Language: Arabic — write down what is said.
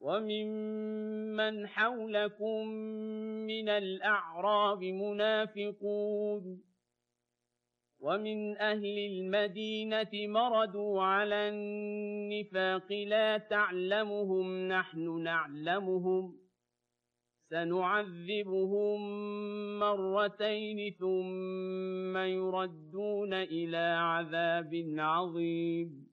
وممن حولكم من الأعراب منافقون ومن أهل المدينة مردوا على النفاق لا تعلمهم نحن نعلمهم سنعذبهم مرتين ثم يردون إلى عذاب عظيم